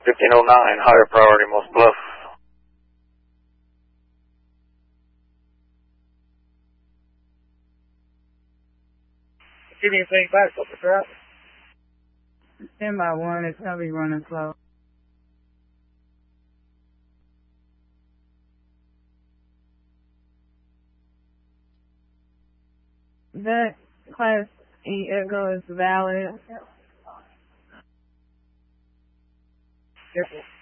1509, higher priority, Moss Bluff. Give me anything back, up the traffic. Stand by 1, it's going to be running slow. That Class E Echo is valid. Careful.